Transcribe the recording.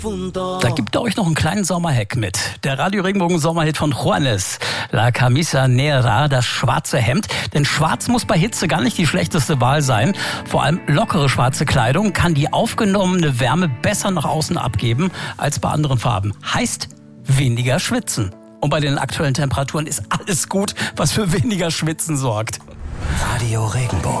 Da gibt er euch noch einen kleinen Sommerhack mit. Der Radio Regenbogen Sommerhit von Juanes. La Camisa Negra, das schwarze Hemd. Denn schwarz muss bei Hitze gar nicht die schlechteste Wahl sein. Vor allem lockere schwarze Kleidung kann die aufgenommene Wärme besser nach außen abgeben als bei anderen Farben. Heißt weniger schwitzen. Und bei den aktuellen Temperaturen ist alles gut, was für weniger Schwitzen sorgt. Radio Regenbogen.